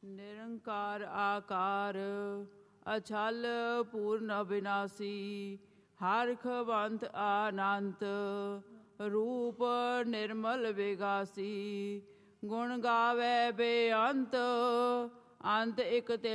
ਨਿਰੰਕਾਰ ਆਕਾਰ ਅਛਲ ਪੂਰਨ ਅਬਿਨਾਸੀ ਹਰਖ ਬੰਤ ਆਨੰਤ ਰੂਪ ਨਿਰਮਲ ਵਿਗਾਸੀ ਗੁਣ ਗਾਵੇ ਬੇਅੰਤ ਅੰਤ ਇਕ ਤੇ